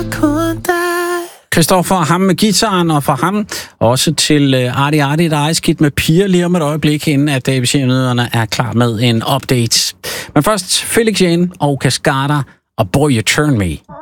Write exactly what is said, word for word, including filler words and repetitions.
Christoffer, ham med guitaren, og for ham også til uh, Arti Arti, der er skidt med piger lige om et øjeblik, inden at A B C-nyhederne er klar med en update. Men først Felix Jaehn og Cascada og Boy You Turn Me.